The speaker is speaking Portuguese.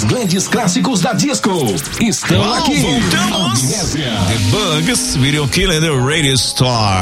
Os grandes clássicos da disco estão aqui. Voltamos. The Bugs, Video Killer, The Radio Star.